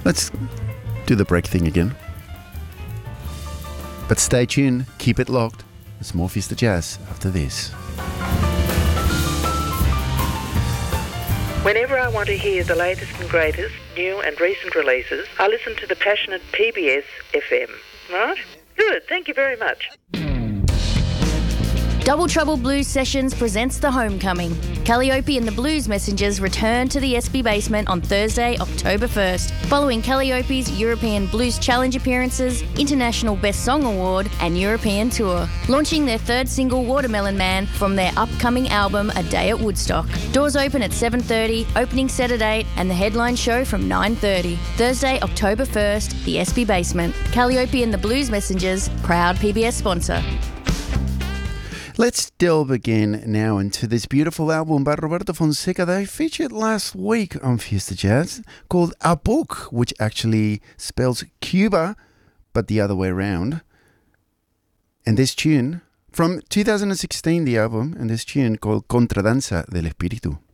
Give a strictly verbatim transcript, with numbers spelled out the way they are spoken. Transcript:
Let's do the break thing again. But stay tuned, keep it locked. There's more Fiesta Jazz after this. Whenever I want to hear the latest and greatest, new and recent releases, I listen to the passionate P B S F M. Right? Good, thank you very much. Double Trouble Blues Sessions presents The Homecoming. Calliope and the Blues Messengers return to the S B Basement on Thursday, October first, following Calliope's European Blues Challenge appearances, International Best Song Award and European Tour, launching their third single Watermelon Man from their upcoming album A Day at Woodstock. Doors open at seven thirty, opening set at eight and the headline show from nine thirty. Thursday, October first, the S B Basement. Calliope and the Blues Messengers, proud P B S sponsor. Let's delve again now into this beautiful album by Roberto Fonseca that I featured last week on Fiesta Jazz called A Book, which actually spells Cuba, but the other way around. And this tune, from two thousand sixteen, the album, and this tune called Contradanza del Espíritu.